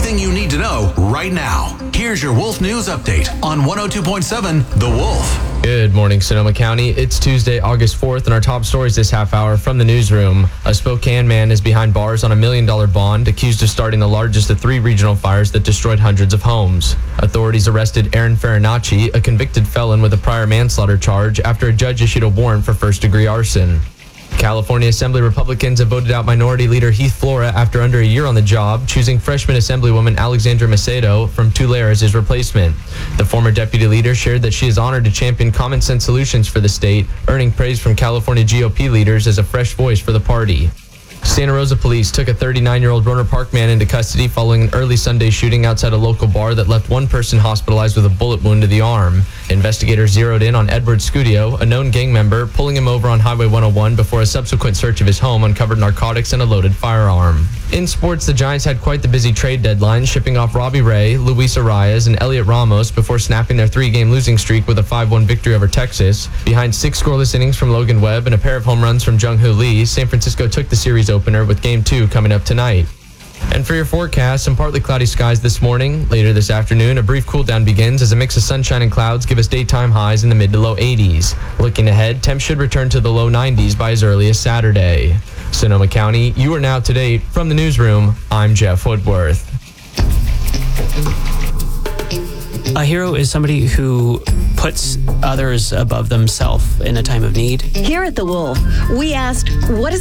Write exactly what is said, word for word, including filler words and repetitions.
everything you need to know right now. Here's your Wolf News Update on one oh two point seven The Wolf. Good morning, Sonoma County. It's Tuesday, August fourth, and our top stories this half hour from the newsroom. A Spokane man is behind bars on a million dollar bond, accused of starting the largest of three regional fires that destroyed hundreds of homes. Authorities arrested Aaron Farinacci, a convicted felon with a prior manslaughter charge, after a judge issued a warrant for first-degree arson. California Assembly Republicans have voted out Minority Leader Heath Flora after under a year on the job, choosing freshman Assemblywoman Alexandra Macedo from Tulare as his replacement. The former deputy leader shared that she is honored to champion common sense solutions for the state, earning praise from California G O P leaders as a fresh voice for the party. Santa Rosa police took a thirty-nine-year-old Roner Park man into custody following an early Sunday shooting outside a local bar that left one person hospitalized with a bullet wound to the arm. Investigators zeroed in on Edward Scudio, a known gang member, pulling him over on Highway one oh one before a subsequent search of his home uncovered narcotics and a loaded firearm. In sports, the Giants had quite the busy trade deadline, shipping off Robbie Ray, Luis Arias, and Elliot Ramos before snapping their three-game losing streak with a five one victory over Texas. Behind six scoreless innings from Logan Webb and a pair of home runs from Jung-Hoo Lee, San Francisco took the series opener with Game two coming up tonight. And for your forecast, some partly cloudy skies this morning. Later this afternoon, a brief cool down begins as a mix of sunshine and clouds give us daytime highs in the mid to low eighties. Looking ahead, temps should return to the low nineties by as early as Saturday. Sonoma County, you are now up to date. From the newsroom, I'm Jeff Woodworth. A hero is somebody who puts others above themselves in a time of need. Here at The Wolf, we asked, what is